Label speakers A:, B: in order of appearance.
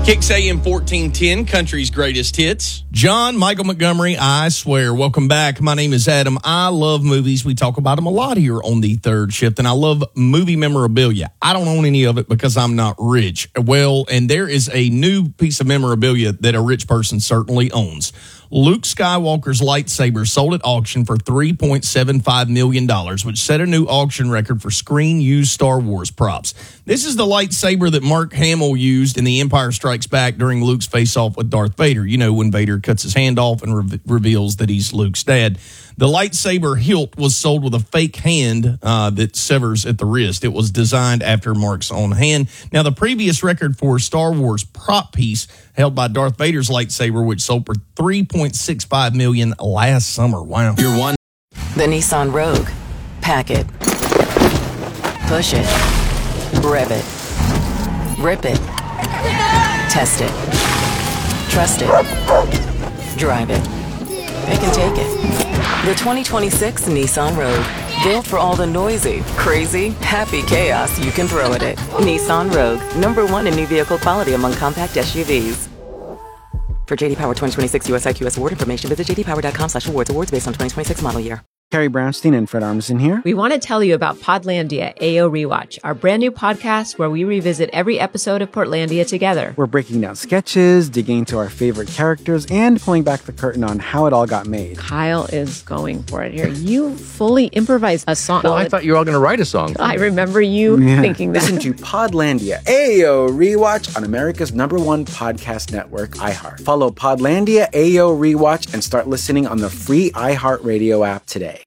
A: Kicks AM 1410, country's greatest hits.
B: John Michael Montgomery, I swear. Welcome back. My name is Adam. I love movies. We talk about them a lot here on the third shift, and I love movie memorabilia. I don't own any of it because I'm not rich. Well, and there is a new piece of memorabilia that a rich person certainly owns. Luke Skywalker's lightsaber sold at auction for $3.75 million, which set a new auction record for screen-used Star Wars props. This is the lightsaber that Mark Hamill used in The Empire Strikes Back during Luke's face-off with Darth Vader. You know, when Vader cuts his hand off and reveals that he's Luke's dad. The lightsaber hilt was sold with a fake hand that severs at the wrist. It was designed after Mark's own hand. Now, the previous record for Star Wars prop piece held by Darth Vader's lightsaber, which sold for $3.65 million last summer. Wow.
A: You're one.
C: The Nissan Rogue. Pack it. Push it. Rev it. Rip it. Test it. Trust it. Drive it. It can take it. The 2026 Nissan Rogue. Built for all the noisy, crazy, happy chaos you can throw at it. Nissan Rogue. #1 in new vehicle quality among compact SUVs. For JD Power 2026 US IQS award information, visit jdpower.com/awards. Awards based on 2026 model year.
D: Carrie Brownstein and Fred Armisen here.
E: We want to tell you about Podlandia AO Rewatch, our brand new podcast where we revisit every episode of Portlandia together.
D: We're breaking down sketches, digging into our favorite characters, and pulling back the curtain on how it all got made.
E: Kyle is going for it here. You fully improvised a song.
F: Well, I thought you were all going to write a song.
E: I remember you thinking that.
D: Listen to Podlandia AO Rewatch on America's #1 podcast network, iHeart. Follow Podlandia AO Rewatch and start listening on the free iHeartRadio app today.